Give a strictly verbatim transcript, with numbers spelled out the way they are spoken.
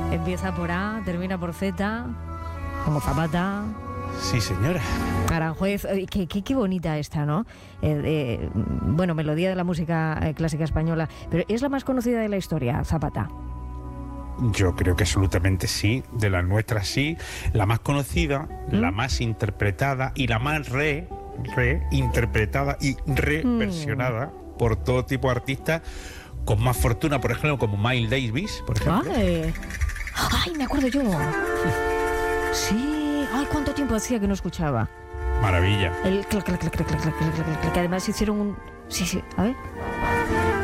Empieza por A, termina por Z, como Zapata. Sí, señora. Aranjuez, eh, qué, qué, qué bonita esta, ¿no? Eh, eh, bueno, melodía de la música eh, clásica española, pero ¿es la más conocida de la historia, Zapata? Yo creo que absolutamente sí, de las nuestras sí. La más conocida, ¿Mm? la más interpretada y la más re, reinterpretada y reversionada mm. por todo tipo de artistas con más fortuna, por ejemplo, como Miles Davis, por ejemplo. Ay, ay, me acuerdo yo. Sí, ay, cuánto tiempo hacía que no escuchaba. Maravilla. El clac, clac, clac, clac, clac, clac, clac, clac, que además hicieron un... Sí, sí, a ver.